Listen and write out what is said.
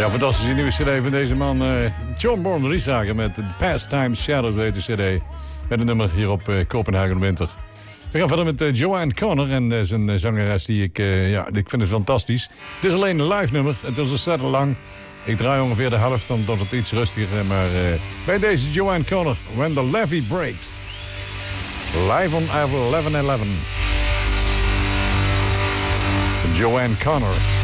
Ja, fantastische nieuwe cd van deze man John Born Riesager met Pastime Shadows heet de cd. Met een nummer hier op Kopenhagen Winter. We gaan verder met Joanne Connor en zijn zangeres die ik vind het fantastisch. Het is alleen een live nummer, het is ontzettend lang. Ik draai ongeveer de helft, dan wordt het iets rustiger. Maar bij deze Joanne Connor, When the Levee Breaks. Live on 11/11. Joanne Connor.